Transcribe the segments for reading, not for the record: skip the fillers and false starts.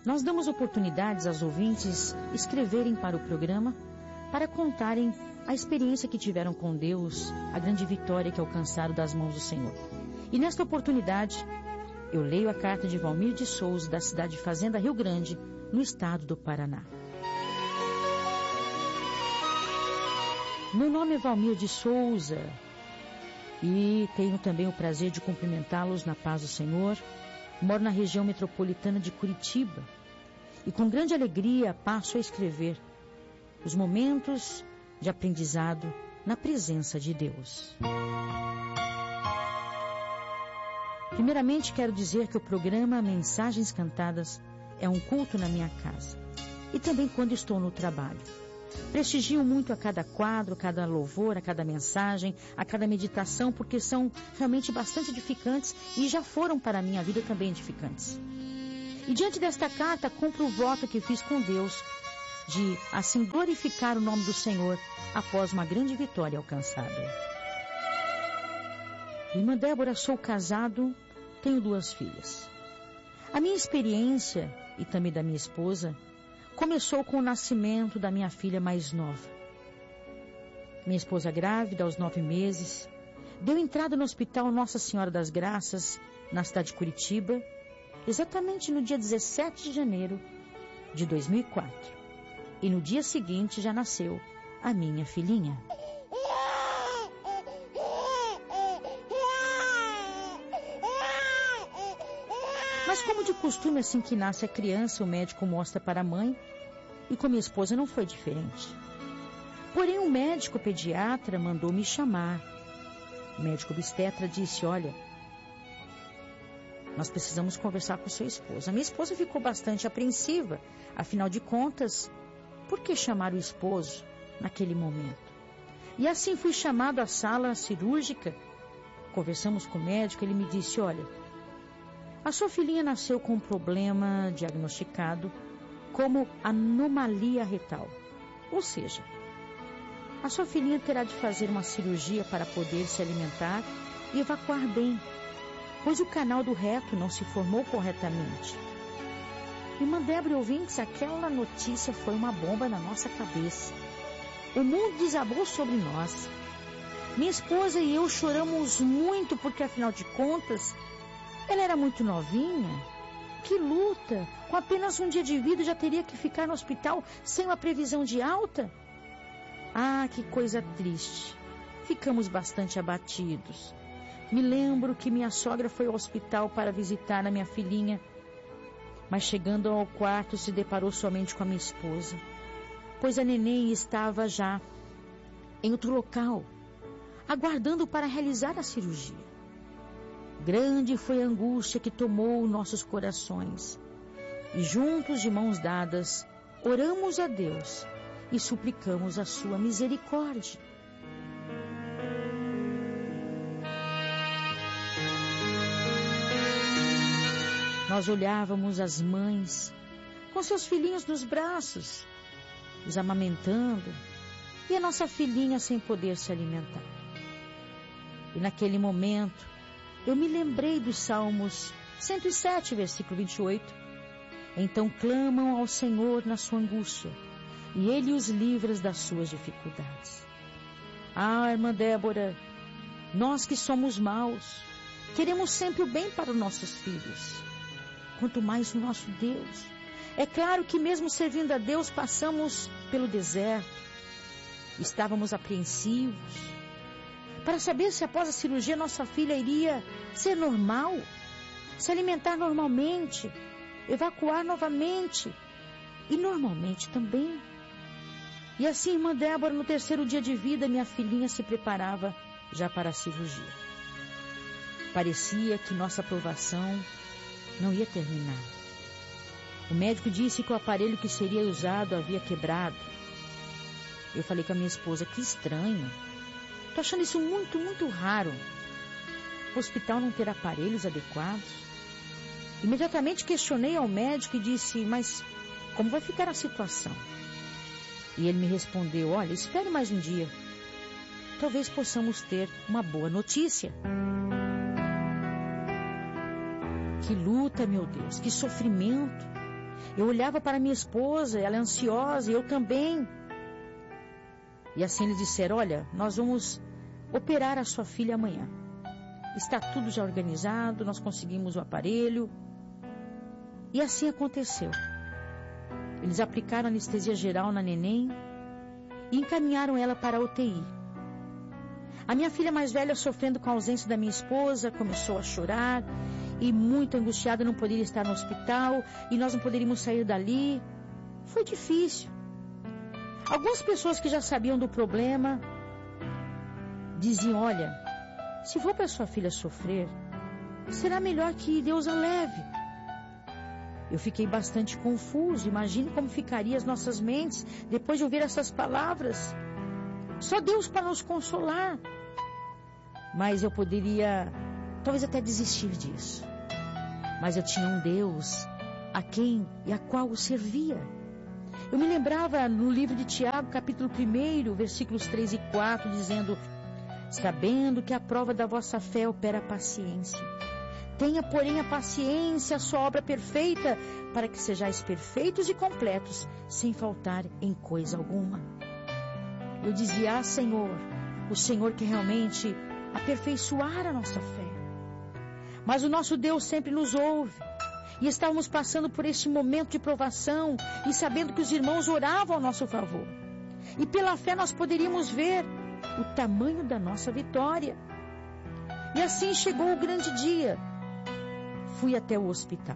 Nós damos oportunidades aos ouvintes escreverem para o programa, para contarem a experiência que tiveram com Deus, a grande vitória que alcançaram das mãos do Senhor. E nesta oportunidade, eu leio a carta de Valmir de Souza, da cidade de Fazenda, Rio Grande, no estado do Paraná. Meu nome é Valmir de Souza e tenho também o prazer de cumprimentá-los na paz do Senhor. Moro na região metropolitana de Curitiba e com grande alegria passo a escrever os momentos de aprendizado na presença de Deus. Primeiramente, quero dizer que o programa Mensagens Cantadas é um culto na minha casa e também quando estou no trabalho. Prestigio muito a cada quadro, a cada louvor, a cada mensagem, a cada meditação, porque são realmente bastante edificantes e já foram para a minha vida também edificantes. E diante desta carta, cumpro o voto que fiz com Deus de, assim, glorificar o nome do Senhor após uma grande vitória alcançada. Irmã Débora, sou casado, tenho 2 filhas. A minha experiência, e também da minha esposa, começou com o nascimento da minha filha mais nova. Minha esposa grávida, aos 9 meses, deu entrada no Hospital Nossa Senhora das Graças, na cidade de Curitiba, exatamente no dia 17 de janeiro de 2004. E no dia seguinte já nasceu a minha filhinha. Mas como de costume, assim que nasce a criança, o médico mostra para a mãe, e com minha esposa não foi diferente. Porém, o médico pediatra mandou me chamar. O médico obstetra disse, olha, nós precisamos conversar com sua esposa. A minha esposa ficou bastante apreensiva, afinal de contas, por que chamar o esposo naquele momento? E assim fui chamado à sala cirúrgica, conversamos com o médico, ele me disse, olha, a sua filhinha nasceu com um problema diagnosticado como anomalia retal. Ou seja, a sua filhinha terá de fazer uma cirurgia para poder se alimentar e evacuar bem, pois o canal do reto não se formou corretamente. Irmã Débora, ouvintes, aquela notícia foi uma bomba na nossa cabeça. O mundo desabou sobre nós. Minha esposa e eu choramos muito porque, afinal de contas, ela era muito novinha. Que luta! Com apenas um dia de vida já teria que ficar no hospital sem uma previsão de alta? Ah, que coisa triste. Ficamos bastante abatidos. Me lembro que minha sogra foi ao hospital para visitar a minha filhinha, mas chegando ao quarto se deparou somente com a minha esposa, pois a neném estava já em outro local, aguardando para realizar a cirurgia. Grande foi a angústia que tomou nossos corações. E juntos, de mãos dadas, oramos a Deus e suplicamos a sua misericórdia. Nós olhávamos as mães com seus filhinhos nos braços, os amamentando, e a nossa filhinha sem poder se alimentar. E naquele momento, eu me lembrei dos Salmos 107, versículo 28. Então clamam ao Senhor na sua angústia, e Ele os livra das suas dificuldades. Ah, irmã Débora, nós que somos maus, queremos sempre o bem para os nossos filhos, quanto mais o nosso Deus. É claro que mesmo servindo a Deus, passamos pelo deserto, estávamos apreensivos, para saber se após a cirurgia nossa filha iria ser normal, se alimentar normalmente, evacuar novamente e normalmente também. E assim, irmã Débora, no 3º dia de vida, minha filhinha se preparava já para a cirurgia. Parecia que nossa aprovação não ia terminar. O médico disse que o aparelho que seria usado havia quebrado. Eu falei com a minha esposa, que estranho. Estou achando isso muito, muito raro. O hospital não ter aparelhos adequados. Imediatamente questionei ao médico e disse, mas como vai ficar a situação? E ele me respondeu, olha, espere mais um dia. Talvez possamos ter uma boa notícia. Que luta, meu Deus, que sofrimento. Eu olhava para minha esposa, ela é ansiosa, e eu também. E assim eles disseram, olha, nós vamos operar a sua filha amanhã. Está tudo já organizado, nós conseguimos o aparelho. E assim aconteceu. Eles aplicaram anestesia geral na neném e encaminharam ela para a UTI. A minha filha mais velha, sofrendo com a ausência da minha esposa, começou a chorar e muito angustiada, não poderia estar no hospital e nós não poderíamos sair dali. Foi difícil. Algumas pessoas que já sabiam do problema diziam, olha, se for para sua filha sofrer, será melhor que Deus a leve. Eu fiquei bastante confuso. Imagine como ficariam as nossas mentes depois de ouvir essas palavras. Só Deus para nos consolar. Mas eu poderia, talvez até desistir disso. Mas eu tinha um Deus a quem e a qual eu servia. Eu me lembrava no livro de Tiago, capítulo 1, versículos 3 e 4, dizendo, sabendo que a prova da vossa fé opera a paciência. Tenha, porém, a paciência, a sua obra perfeita, para que sejais perfeitos e completos, sem faltar em coisa alguma. Eu dizia, Senhor, o Senhor que realmente aperfeiçoar a nossa fé. Mas o nosso Deus sempre nos ouve. E estávamos passando por este momento de provação, e sabendo que os irmãos oravam ao nosso favor. E pela fé nós poderíamos ver o tamanho da nossa vitória. E assim chegou o grande dia. Fui até o hospital.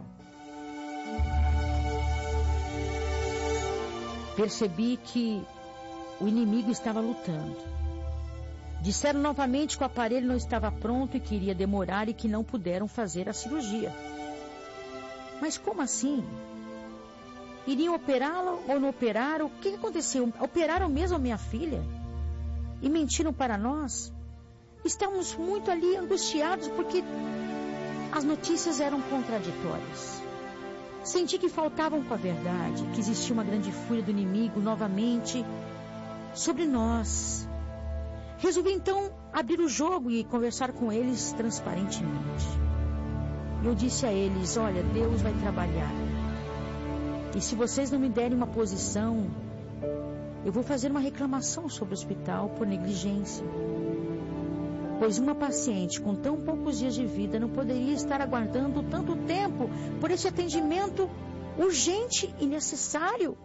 Percebi que o inimigo estava lutando. Disseram novamente que o aparelho não estava pronto e que iria demorar e que não puderam fazer a cirurgia. Mas como assim? Iriam operá-la ou não operaram? O que aconteceu? Operaram mesmo a minha filha? E mentiram para nós? Estávamos muito ali angustiados porque as notícias eram contraditórias. Senti que faltavam com a verdade, que existia uma grande fúria do inimigo novamente sobre nós. Resolvi então abrir o jogo e conversar com eles transparentemente. Eu disse a eles, olha, Deus vai trabalhar. E se vocês não me derem uma posição, eu vou fazer uma reclamação sobre o hospital por negligência. Pois uma paciente com tão poucos dias de vida não poderia estar aguardando tanto tempo por esse atendimento urgente e necessário.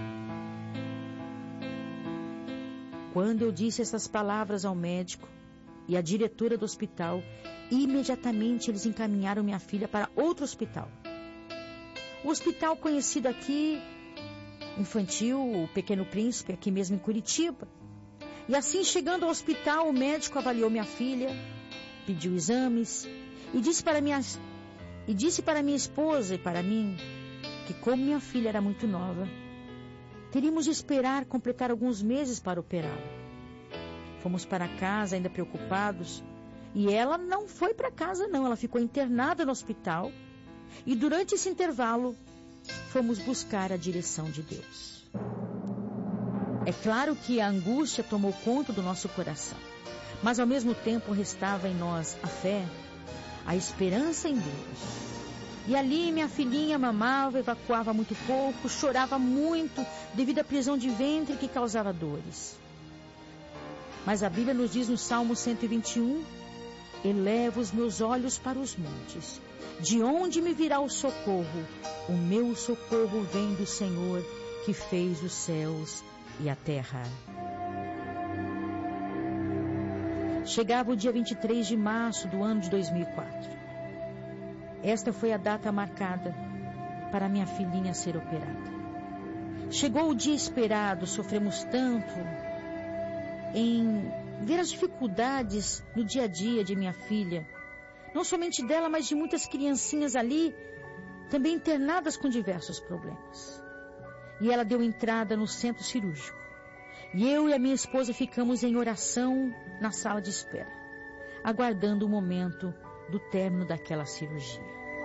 Quando eu disse essas palavras ao médico e à diretora do hospital, imediatamente eles encaminharam minha filha para outro hospital. O hospital conhecido aqui, infantil, o Pequeno Príncipe, aqui mesmo em Curitiba. E assim, chegando ao hospital, o médico avaliou minha filha, pediu exames e disse para minha esposa e para mim que, como minha filha era muito nova, teríamos de esperar completar alguns meses para operá-la. Fomos para casa ainda preocupados e ela não foi para casa não, ela ficou internada no hospital e durante esse intervalo fomos buscar a direção de Deus. É claro que a angústia tomou conta do nosso coração, mas ao mesmo tempo restava em nós a fé, a esperança em Deus. E ali minha filhinha mamava, evacuava muito pouco, chorava muito devido à prisão de ventre que causava dores. Mas a Bíblia nos diz no Salmo 121, eleva os meus olhos para os montes. De onde me virá o socorro? O meu socorro vem do Senhor, que fez os céus e a terra. Chegava o dia 23 de março do ano de 2004. Esta foi a data marcada para minha filhinha ser operada. Chegou o dia esperado, sofremos tanto em ver as dificuldades no dia a dia de minha filha. Não somente dela, mas de muitas criancinhas ali, também internadas com diversos problemas. E ela deu entrada no centro cirúrgico. E eu e a minha esposa ficamos em oração na sala de espera, aguardando o momento do término daquela cirurgia.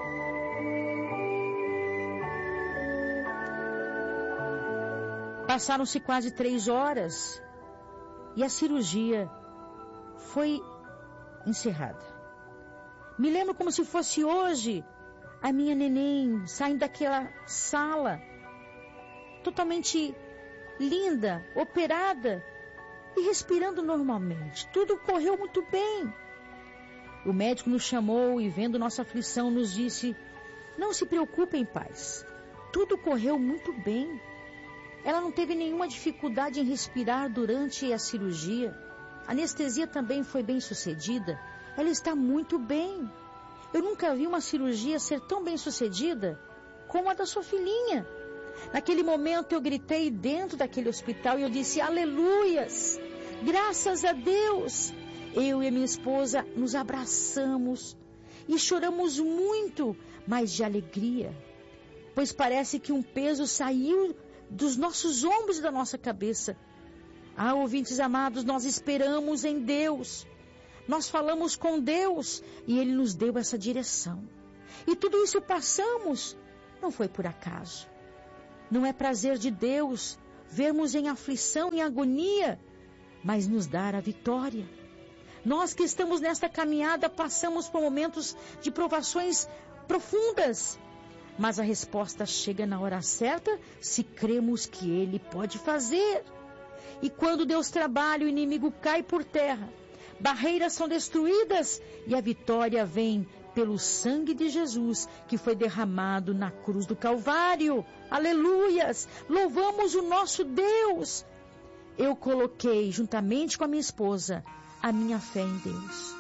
Passaram-se quase 3 horas e a cirurgia foi encerrada. Me lembro como se fosse hoje a minha neném saindo daquela sala, totalmente linda, operada e respirando normalmente. Tudo correu muito bem. O médico nos chamou e, vendo nossa aflição, nos disse: não se preocupem, pais. Tudo correu muito bem. Ela não teve nenhuma dificuldade em respirar durante a cirurgia. A anestesia também foi bem sucedida. Ela está muito bem. Eu nunca vi uma cirurgia ser tão bem sucedida como a da sua filhinha. Naquele momento eu gritei dentro daquele hospital e eu disse: aleluias! Graças a Deus! Eu e a minha esposa nos abraçamos e choramos muito, mas de alegria, pois parece que um peso saiu dos nossos ombros e da nossa cabeça. Ah, ouvintes amados, nós esperamos em Deus. Nós falamos com Deus e Ele nos deu essa direção. E tudo isso passamos, não foi por acaso. Não é prazer de Deus vermos em aflição, em agonia, mas nos dar a vitória. Nós que estamos nesta caminhada passamos por momentos de provações profundas, mas a resposta chega na hora certa se cremos que Ele pode fazer. E quando Deus trabalha, o inimigo cai por terra, barreiras são destruídas e a vitória vem pelo sangue de Jesus que foi derramado na cruz do Calvário. Aleluias! Louvamos o nosso Deus! Eu coloquei, juntamente com a minha esposa, a minha fé em Deus.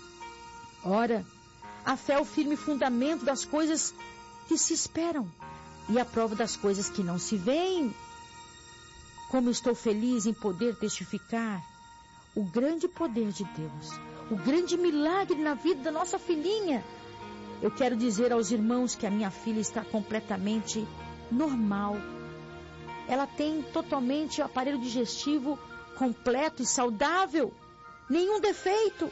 Ora, a fé é o firme fundamento das coisas que se esperam e a prova das coisas que não se veem. Como estou feliz em poder testificar o grande poder de Deus, o grande milagre na vida da nossa filhinha. Eu quero dizer aos irmãos que a minha filha está completamente normal. Ela tem totalmente o aparelho digestivo completo e saudável. Nenhum defeito.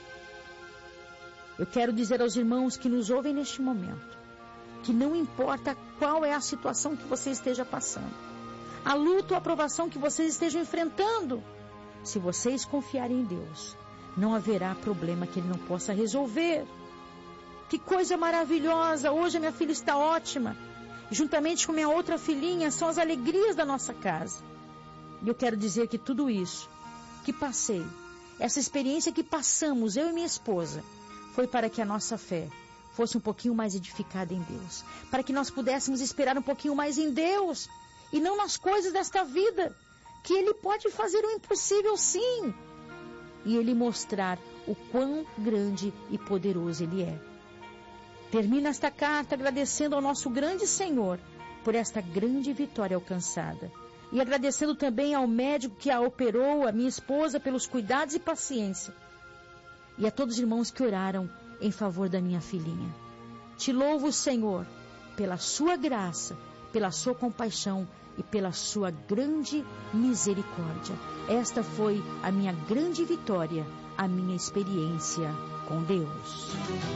Eu quero dizer aos irmãos que nos ouvem neste momento, que não importa qual é a situação que você esteja passando, a luta ou a provação que vocês estejam enfrentando, se vocês confiarem em Deus, não haverá problema que Ele não possa resolver. Que coisa maravilhosa! Hoje a minha filha está ótima. Juntamente com minha outra filhinha, são as alegrias da nossa casa. E eu quero dizer que tudo isso que passei, essa experiência que passamos, eu e minha esposa, foi para que a nossa fé fosse um pouquinho mais edificada em Deus. Para que nós pudéssemos esperar um pouquinho mais em Deus e não nas coisas desta vida. Que Ele pode fazer o impossível, sim. E Ele mostrar o quão grande e poderoso Ele é. Termino esta carta agradecendo ao nosso grande Senhor por esta grande vitória alcançada. E agradecendo também ao médico que a operou, a minha esposa, pelos cuidados e paciência. E a todos os irmãos que oraram em favor da minha filhinha. Te louvo, Senhor, pela sua graça, pela sua compaixão e pela sua grande misericórdia. Esta foi a minha grande vitória, a minha experiência com Deus.